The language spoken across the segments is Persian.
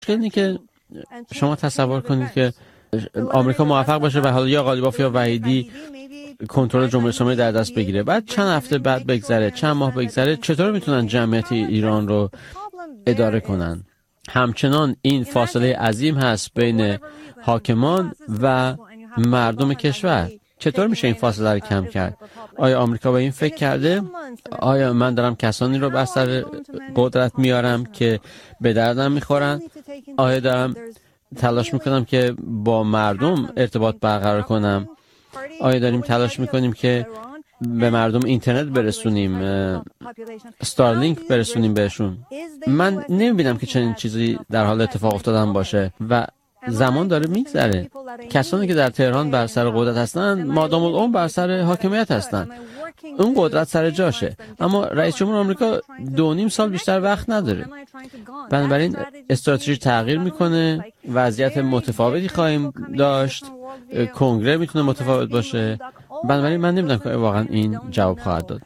اینه که شما تصور کنید که آمریکا موفق باشه و حالا یا غالیباف یا وحیدی کنترل جمهوری اسلامی در دست بگیره، بعد چند هفته بعد بگذره، چند ماه بگذره، چطور میتونن جمعیت ایران رو اداره کنن؟ همچنان این فاصله عظیم هست بین حاکمان و مردم کشور. چطور میشه این فاصله رو کم کرد؟ آیا آمریکا به این فکر کرده؟ آیا من دارم کسانی رو بر سر قدرت میارم که به دردم میخورن؟ آیا دارم تلاش میکنم که با مردم ارتباط برقرار کنم؟ آیا داریم تلاش میکنیم که به مردم اینترنت برسونیم، ستارلینک برسونیم بهشون؟ من نمیبینم که چنین چیزی در حال اتفاق افتادن باشه و زمان داره میگذره. کسانی که در تهران بر سر قدرت هستن مادام العمر بر سر حاکمیت هستن، اون قدرت سر جاشه، اما رئیس جمهور آمریکا 2.5 سال بیشتر وقت نداره. بنابراین استراتژی تغییر میکنه، وضعیت متفاوتی خواهیم داشت، کنگره میتونه متفاوت باشه. بنابراین من نمیدونم که واقعا این جواب خواهد داد.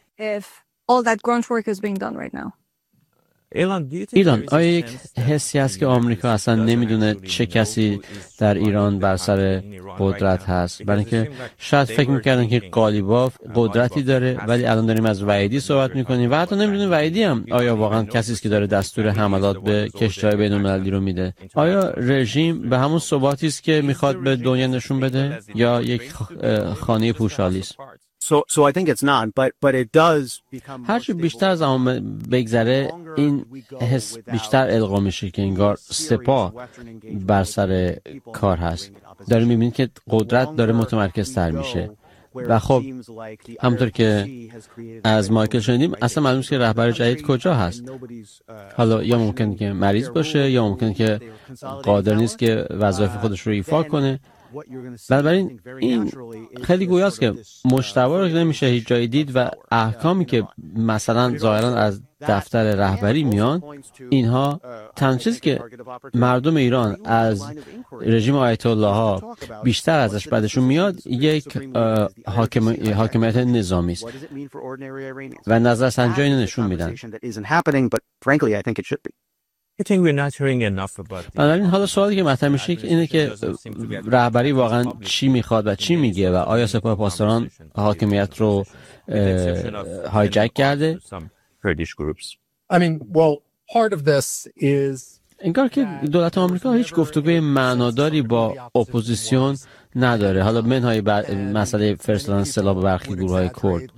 ایلان، آیا یک حسی هست که آمریکا اصلا نمیدونه چه کسی در ایران بر سر قدرت هست؟ برای اینکه شاید فکر میکردن که قالیباف قدرتی داره، ولی الان داریم از وحیدی صحبت میکنیم و حتی نمیدونیم وحیدی هم آیا واقعا کسی است که داره دستور حملات به کشتی‌های بین‌المللی رو میده. آیا رژیم به همون ثباتی است که میخواد به دنیا نشون بده یا یک خانه پوشالی است؟ So I think it's not, but it does become. هرچی بیشتر زمان بگذره این حس بیشتر القا میشه که انگار سپاه بر سر کار هست. داریم میبینید که قدرت داره متمرکزتر میشه و خب همونطور که از مایکل شنیدیم اصلا معلوم نیست که رهبر جدید کجا هست. حالا یا ممکن که مریض باشه یا ممکن که قادر نیست که وظایف خودش رو ایفا کنه. بنابراین این خیلی گویاست که مجتبی رو نمیشه هیچ جایی دید و احکامی که مثلا ظاهرا از دفتر رهبری میان، اینها تنها چیزی که مردم ایران از رژیم آیت الله ها بیشتر ازش بعدشون میاد یک حاکمیت نظامی است و نظرسنجی اینو نشون میدن. بنابراین حالا سوالی که مطرح میشه اینه که رهبری واقعا چی میخواد و چی میگه و آیا سپاه پاسداران حاکمیت رو هایجک کرده؟ انگار که دولت آمریکا هیچ گفتگوی معناداری با اپوزیسیون نداره، حالا منهای مسئله فرستادن سلاح به برخی گروه‌های کرد.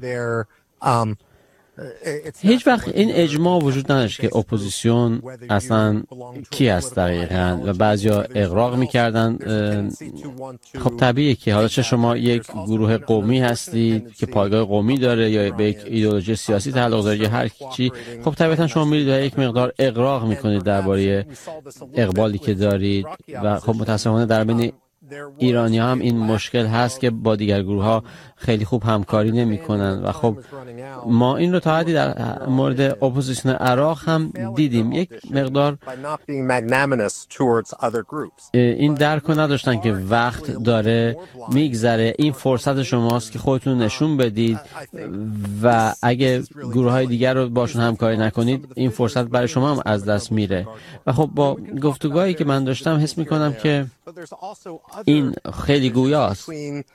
هیچ وقت این اجماع وجود نداشت که اپوزیسیون اصلا کی است دقیقاً و بعضیا اغراق میکردن. خب طبیعیه که حالا چه شما یک گروه قومی هستید که پایگاه قومی داره یا به یک ایدئولوژی سیاسی تعلق داره یا هر چی، خب طبیعتاً شما میرید و یک مقدار اغراق میکنید درباره اقبالی که دارید و خب متاسفانه در بین ایرانی هم این مشکل هست که با دیگر گروه ها خیلی خوب همکاری نمی کنن و خب ما این رو تا حدی در مورد اپوزیسیون عراق هم دیدیم، یک مقدار این درک رو نداشتن که وقت داره میگذره، این فرصت شماست که خودتون نشون بدید و اگه گروه های دیگر رو باشون همکاری نکنید این فرصت برای شما هم از دست میره. و خب با گفتگوهایی که من داشتم حس میکنم که این خیلی گویاست.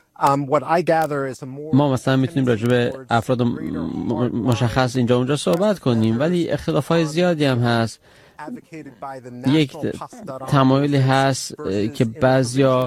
ما مثلا میتونیم راجع به افراد مشخص اینجا اونجا صحبت کنیم، ولی اختلافات زیادی هم هست. یک تمایلی هست که بعضیا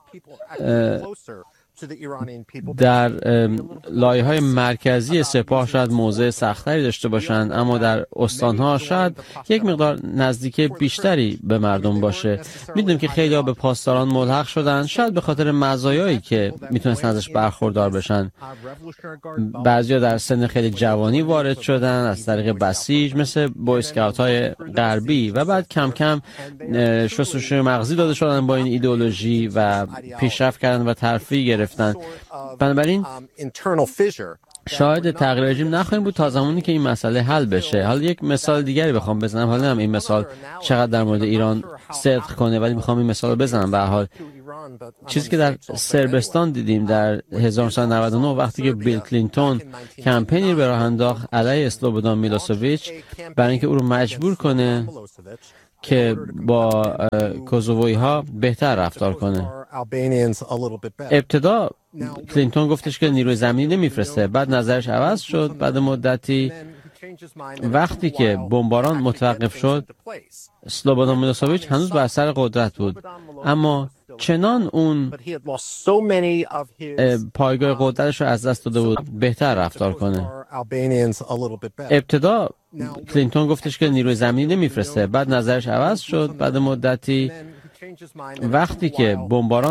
در لایه‌های مرکزی سپاه شاید موضع سختری داشته باشند، اما در استان‌ها شاید یک مقدار نزدیکی بیشتری به مردم باشه. می‌دونیم که خیلی‌ها به پاسداران ملحق شدن، شاید به خاطر مزایایی که میتونستن ازش برخوردار بشن. بعضیا در سن خیلی جوانی وارد شدن از طریق بسیج مثل بوی اسکاوت‌های غربی و بعد کم کم شستشوی مغزی داده شدن با این ایدئولوژی و پیشرفت کردن و ترفیع گرفتن. بنابراین شاید تغییر رژیم نخواهیم بود تا زمانی که این مسئله حل بشه. حالا یک مثال دیگری بخوام بزنم، حالا نمیدونم این مثال چقدر در مورد ایران صدق کنه، ولی میخوام این مثال رو بزنم. به هر حال چیزی که در صربستان دیدیم در 1999 وقتی که بیل کلینتون کمپینی به راه انداخت علیه اسلوبودان میلوسویچ برای اینکه او رو مجبور کنه که با کوزوویی ها بهتر رفتار کنه. ابتدا کلینتون گفتش که نیروی زمینی نمیفرسته، بعد نظرش عوض شد. بعد مدتی وقتی که بمباران متوقف شد، سلوبودان میلوسویچ هنوز بر سر قدرت بود، اما چنان اون پایگاه قدرتش رو از دست داده بود بهتر رفتار کنه. ابتدا کلینتون گفتش که نیروی زمینی نمیفرسته، بعد نظرش عوض شد. بعد مدتی وقتی که بمباران